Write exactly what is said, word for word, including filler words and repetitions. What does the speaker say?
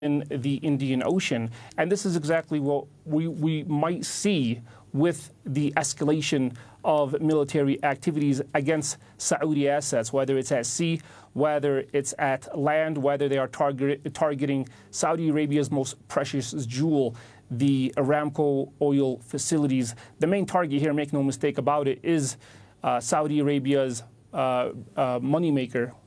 in the Indian Ocean. And this is exactly what we, we might see with the escalation of military activities against Saudi assets, whether it's at sea, whether it's at land, whether they are target, targeting Saudi Arabia's most precious jewel, the Aramco oil facilities. The main target here, make no mistake about it, is uh, Saudi Arabia's uh, uh, moneymaker,